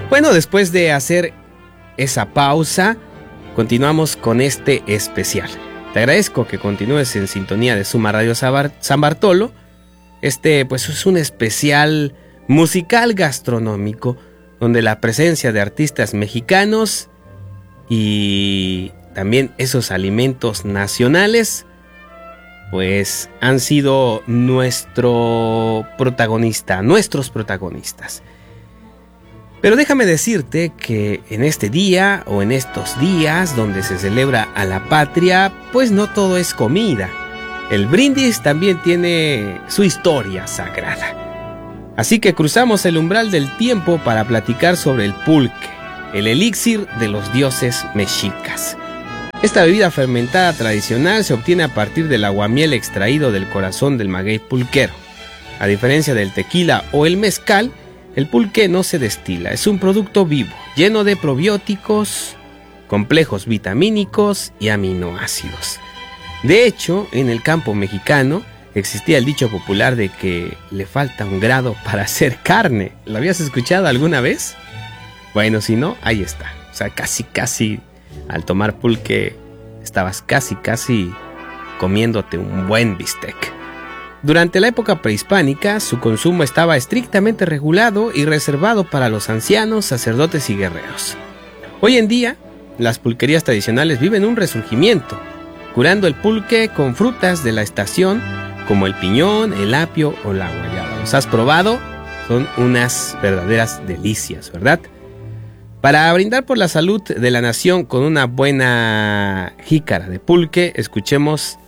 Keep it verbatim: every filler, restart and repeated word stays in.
Bueno, después de hacer esa pausa, continuamos con este especial. Te agradezco que continúes en sintonía de Suma Radio San Bartolo. Este pues es un especial musical gastronómico donde la presencia de artistas mexicanos y también esos alimentos nacionales pues han sido nuestro protagonista, nuestros protagonistas. Pero déjame decirte que en este día o en estos días donde se celebra a la patria, pues no todo es comida. El brindis también tiene su historia sagrada. Así que cruzamos el umbral del tiempo para platicar sobre el pulque, el elixir de los dioses mexicas. Esta bebida fermentada tradicional se obtiene a partir del aguamiel extraído del corazón del maguey pulquero. A diferencia del tequila o el mezcal, el pulque no se destila, es un producto vivo, lleno de probióticos, complejos vitamínicos y aminoácidos. De hecho, en el campo mexicano existía el dicho popular de que le falta un grado para hacer carne. ¿Lo habías escuchado alguna vez? Bueno, si no, ahí está. O sea, casi, casi al tomar pulque estabas casi, casi comiéndote un buen bistec. Durante la época prehispánica, su consumo estaba estrictamente regulado y reservado para los ancianos, sacerdotes y guerreros. Hoy en día, las pulquerías tradicionales viven un resurgimiento, curando el pulque con frutas de la estación como el piñón, el apio o la guayaba. ¿Los has probado? Son unas verdaderas delicias, ¿verdad? Para brindar por la salud de la nación con una buena jícara de pulque, escuchemos